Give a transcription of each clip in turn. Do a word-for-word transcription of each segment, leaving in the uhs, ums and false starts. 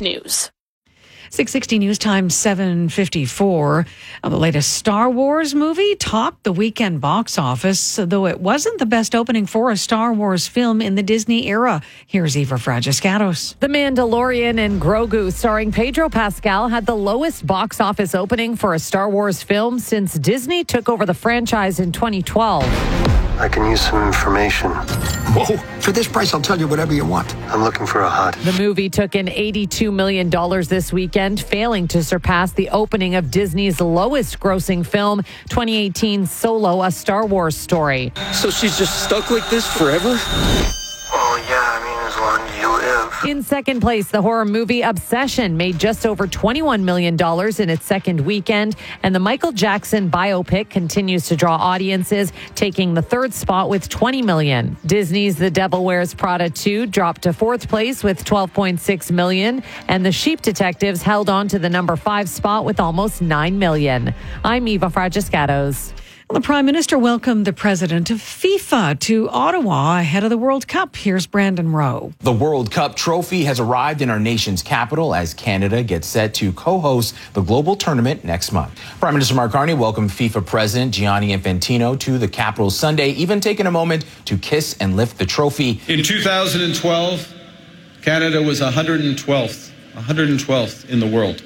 News. six sixty News Time, seven fifty-four. Uh, the latest Star Wars movie topped the weekend box office, though it wasn't the best opening for a Star Wars film in the Disney era. Here's Eva Fragiscatos. The Mandalorian and Grogu, starring Pedro Pascal, had the lowest box office opening for a Star Wars film since Disney took over the franchise in twenty twelve. I can use some information. Whoa, for this price, I'll tell you whatever you want. I'm looking for a hut. The movie took in eighty-two million dollars this weekend, failing to surpass the opening of Disney's lowest grossing film, twenty eighteen Solo, A Star Wars Story. So she's just stuck like this forever? Oh, yeah, I mean, as long as you live. In second place, the horror movie Obsession made just over twenty-one million dollars in its second weekend, and the Michael Jackson biopic continues to draw audiences, taking the third spot with twenty million dollars. Disney's The Devil Wears Prada two dropped to fourth place with twelve point six million dollars, and The Sheep Detectives held on to the number five spot with almost nine million dollars. I'm Eva Fragiscatos. The Prime Minister welcomed the president of FIFA to Ottawa ahead of the World Cup. Here's Brandon Rowe. The World Cup trophy has arrived in our nation's capital as Canada gets set to co-host the global tournament next month. Prime Minister Mark Carney welcomed FIFA President Gianni Infantino to the capital Sunday, even taking a moment to kiss and lift the trophy. In two thousand twelve, Canada was one hundred twelfth, one hundred twelfth in the world.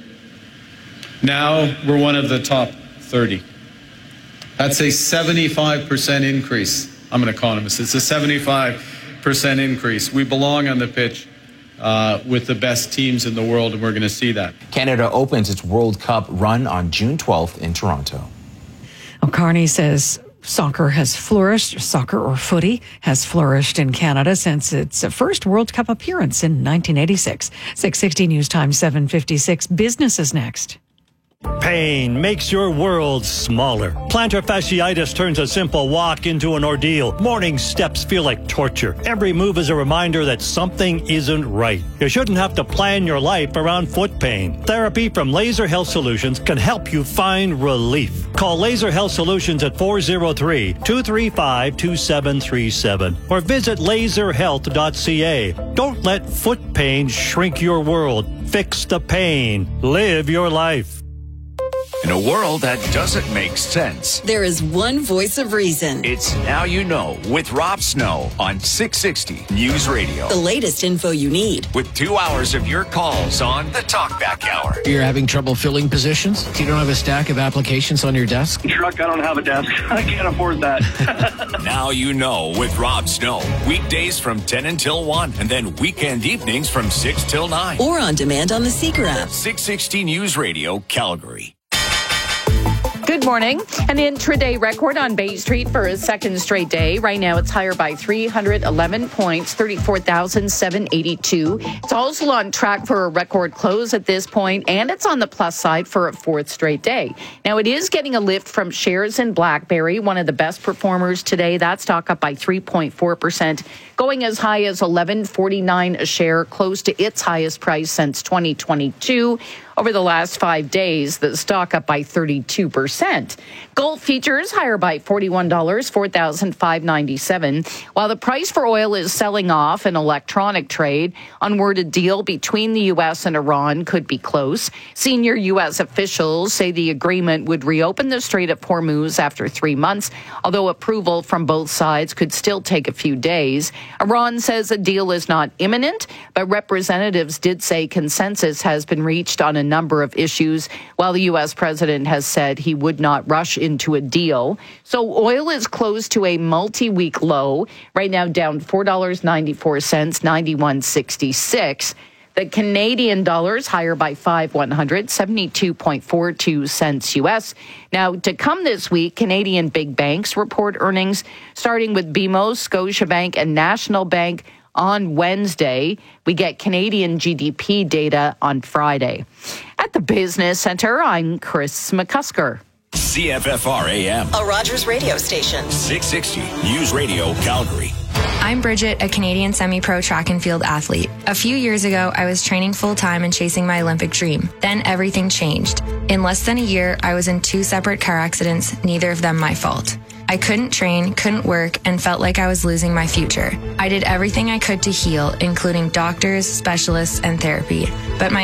Now we're one of the top thirty. That's a seventy-five percent increase. I'm an economist. It's a seventy-five percent increase. We belong on the pitch uh, with the best teams in the world, and we're going to see that. Canada opens its World Cup run on June twelfth in Toronto. Well, Carney says soccer has flourished, soccer or footy has flourished in Canada since its first World Cup appearance in nineteen eighty-six. six sixty News Time, seven fifty-six. Business is next. Pain makes your world smaller. Plantar fasciitis turns a simple walk into an ordeal. Morning steps feel like torture. Every move is a reminder that something isn't right. You shouldn't have to plan your life around foot pain. Therapy from Laser Health Solutions can help you find relief. Call Laser Health Solutions at four oh three, two three five, two seven three seven or visit laser health dot c a. Don't let foot pain shrink your world. Fix the pain. Live your life. In a world that doesn't make sense, there is one voice of reason. It's Now You Know with Rob Snow on six sixty News Radio. The latest info you need. With two hours of your calls on the Talkback Hour. You're having trouble filling positions? You don't have a stack of applications on your desk? Truck, I don't have a desk. I can't afford that. Now You Know with Rob Snow. Weekdays from ten until one, and then weekend evenings from six till nine. Or on demand on the Seeker app. six sixty News Radio, Calgary. Good morning. An intraday record on Bay Street for a second straight day. Right now it's higher by three hundred eleven points, thirty-four thousand seven hundred eighty-two. It's also on track for a record close at this point, and it's on the plus side for a fourth straight day. Now it is getting a lift from shares in BlackBerry, one of the best performers today. That stock up by three point four percent, going as high as eleven forty-nine a share, close to its highest price since twenty twenty-two. Over the last five days, the stock up by thirty-two percent. Gold futures higher by forty-one dollars, four thousand five hundred ninety-seven dollars. While the price for oil is selling off in electronic trade, on word a deal between the U S and Iran could be close. Senior U S officials say the agreement would reopen the Strait of Hormuz after three months, although approval from both sides could still take a few days. Iran says a deal is not imminent, but representatives did say consensus has been reached on a number of issues, while the U S president has said he would not rush into a deal. So oil is close to a multi-week low, right now down four dollars and ninety-four cents, ninety-one sixty-six. The Canadian dollar is higher by five one hundred, seventy-two point four two cents U S. Now, to come this week, Canadian big banks report earnings, starting with B M O, Scotiabank, and National Bank on Wednesday. We get Canadian G D P data on Friday. At the Business Center, I'm Chris McCusker. C F F R A M. A Rogers radio station. six sixty News Radio, Calgary. I'm Bridget, a Canadian semi-pro track and field athlete. A few years ago, I was training full-time and chasing my Olympic dream. Then everything changed. In less than a year, I was in two separate car accidents, neither of them my fault. I couldn't train, couldn't work, and felt like I was losing my future. I did everything I could to heal, including doctors, specialists, and therapy. But my